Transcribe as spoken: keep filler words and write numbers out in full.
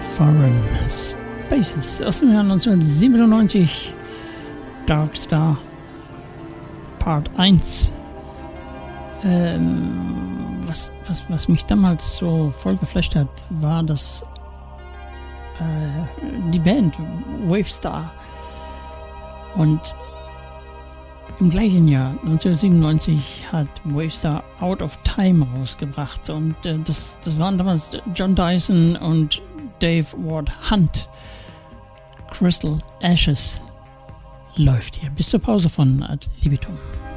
Foreign Spaces aus dem Jahr neunzehnhundertsiebenundneunzig. Dark Star Part eins. Ähm, was, was, was mich damals so voll geflasht hat, war das äh, die Band Wavestar. Und im gleichen Jahr, neunzehnhundertsiebenundneunzig, hat Wavestar Out of Time rausgebracht. Und äh, das, das waren damals John Dyson und Dave Ward Hunt. Crystal Ashes läuft hier. Bis zur Pause von Ad Libitum.